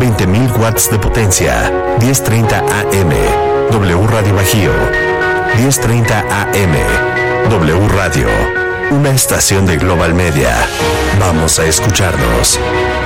20.000 watts de potencia. 10:30 AM. W Radio Bajío. 10:30 AM. W Radio. Una estación de Global Media. Vamos a escucharnos.